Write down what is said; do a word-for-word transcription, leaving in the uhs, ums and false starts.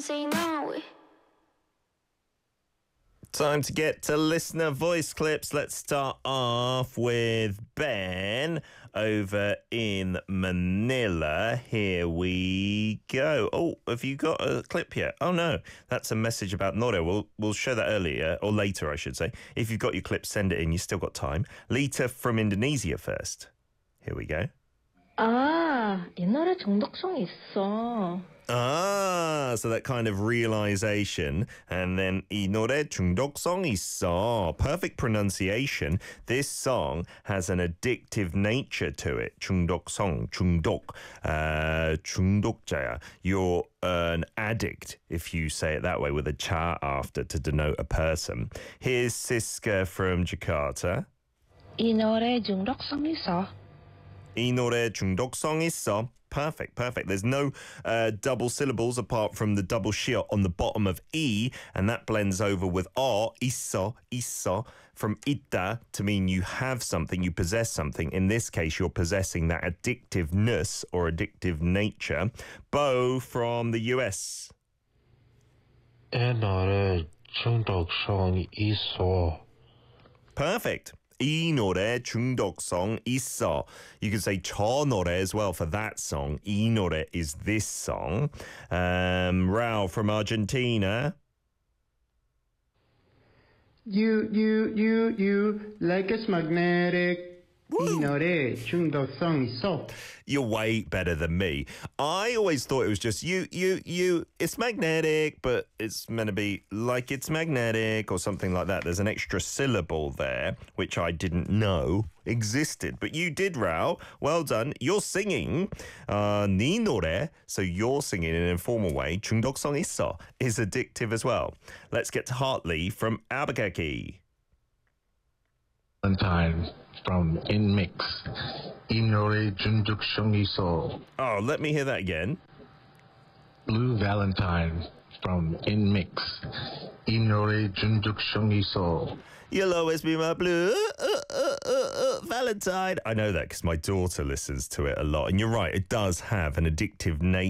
say no. Time to get to listener voice clips. Let's start off with Ben over in Manila. Here we go. Oh, have you got a clip yet? Oh, no. That's a message about Nore. We'll, we'll show that earlier, or later, I should say. If you've got your clip, send it in. You've still got time. Lita from Indonesia first. Here we go. 아, 이 노래 중독성 있어. Ah, so that kind of realization. And then 이 노래 중독성 있어. Perfect pronunciation. This song has an addictive nature to it. 중독성, 중독. Uh, 중독자야. You're an addict if you say it that way with a cha after to denote a person. Here's Siska from Jakarta. 이 노래 중독성 있어. 이 노래 중독성 있어. Perfect, perfect. There's no uh, double syllables apart from the double shiot on the bottom of E, and that blends over with O, 있어, 있어, from 있다 to mean you have something, you possess something. In this case, you're possessing that addictiveness or addictive nature. Bo from the U S. 이 노래 중독성 있어. Perfect. 이 노래 중독성 있어. You can say 저 노래 as well for that song. 이 노래 is this song. Um, Raul from Argentina. You, you, you, you, like it's magnetic. 이 노래 중독성 있어. You're way better than me. I always thought it was just you, you, you. It's magnetic, but it's meant to be like it's magnetic or something like that. There's an extra syllable there, which I didn't know existed. But you did, Raul. Well done. You're singing uh, 네 노래, so you're singing in an informal way. 중독성 있어 is addictive as well. Let's get to Hartley from Albuquerque. Valentine from Inmix. 이 노래 중독성 있어. Oh, let me hear that again. Blue Valentine from Inmix. 이 노래 중독성 있어. You'll always be my blue uh, uh, uh, uh, Valentine. I know that because my daughter listens to it a lot. And you're right, it does have an addictive nature.